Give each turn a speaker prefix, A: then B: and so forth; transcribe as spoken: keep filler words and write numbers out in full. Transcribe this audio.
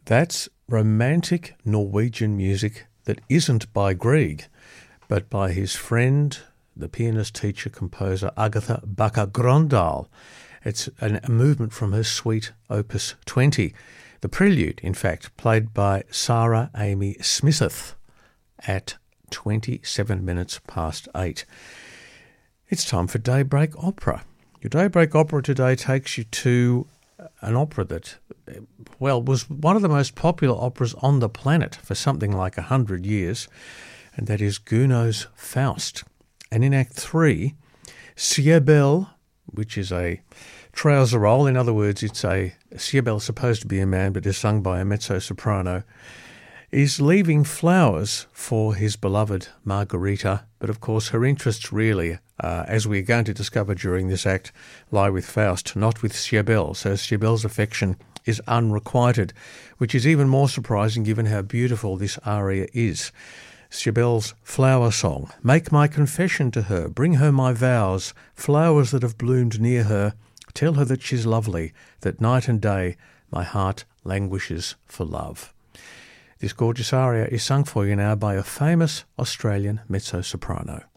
A: That's romantic Norwegian music that isn't by Grieg, but by his friend, the pianist, teacher, composer Agatha Bakker-Grøndahl. It's an, a movement from her suite Opus twenty. The prelude, in fact, played by Sarah Amy Smitheth at twenty-seven minutes past eight. It's time for Daybreak Opera. Your Daybreak Opera today takes you to an opera that, well, was one of the most popular operas on the planet for something like a hundred years, and that is Gounod's Faust. And in Act three, Cybele, which is a trouser role, in other words, it's a Cybele supposed to be a man but is sung by a mezzo-soprano, is leaving flowers for his beloved Margarita, but of course her interests really, uh, as we're going to discover during this act, lie with Faust, not with Cybele. So Cybele's affection is unrequited, which is even more surprising given how beautiful this aria is. Cybele's flower song. Make my confession to her, bring her my vows, flowers that have bloomed near her, tell her that she's lovely, that night and day my heart languishes for love. This gorgeous aria is sung for you now by a famous Australian mezzo-soprano.